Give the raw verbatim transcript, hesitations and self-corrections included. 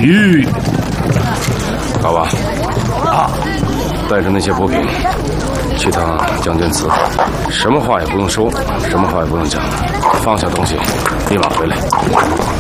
吁，好吧，啊，带着那些补品去趟将军祠，什么话也不用说，什么话也不用讲，放下东西，立马回来。